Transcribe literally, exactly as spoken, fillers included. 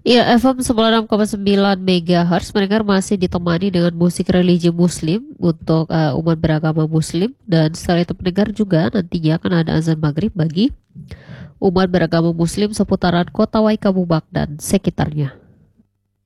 Iya, F M sembilan puluh enam koma sembilan MHz mendengar masih ditemani dengan musik religi Muslim untuk eh, umat beragama Muslim, dan setelah itu pendengar juga nantinya akan ada azan maghrib bagi umat beragama Muslim seputaran kota Waikabubak dan sekitarnya.